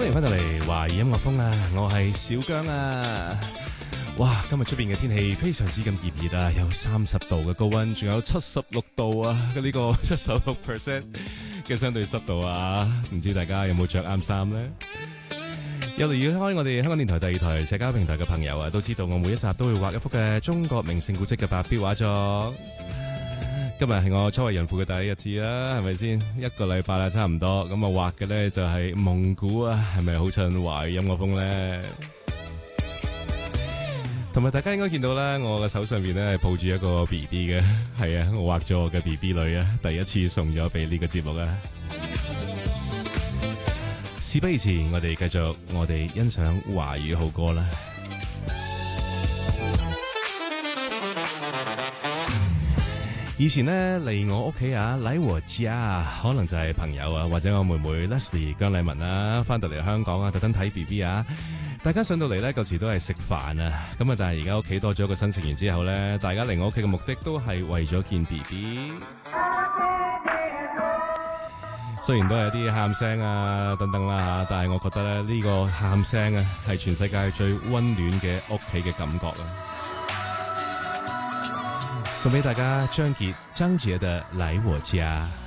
歡迎翻到嚟華語音樂風啊！我係小姜啊！哇，今日出邊嘅天氣非常之咁炎熱啊，有30度嘅高溫，仲有76度啊！呢個76% 嘅相對濕度啊，唔知大家有冇着啱衫呢？有留意開我哋香港電台第2台社交平台嘅朋友啊，都知道我每一集都會畫一幅嘅中國名勝古蹟嘅白標畫作。今日係我初為人父嘅第一日子啦，係咪先？一個禮拜啦，差唔多。咁啊，畫嘅咧就係蒙古啊，係咪好襯華語音樂風咧？同埋大家應該見到咧，我嘅手上邊咧係抱住一個 BB 嘅，係啊，我畫咗我嘅 BB 女啊，第一次送咗俾呢個節目啊。事不宜遲，我哋繼續我哋欣賞華語好歌啦。以前呢，嚟我屋企啊，嚟我家啊，可能就係朋友啊，或者我妹妹 Leslie 姜麗文啊，翻到嚟香港啊，特登睇 BB 啊，大家上到嚟呢，舊時都係食飯啊，咁啊，但係而家屋企多咗一個新成員之後呢，大家嚟我屋企嘅目的都係為咗見 BB。雖然都係有啲喊聲啊等等啦，但係我覺得咧，呢個喊聲啊係全世界最溫暖嘅屋企嘅感覺啊！送俾大家張杰的《來我家》。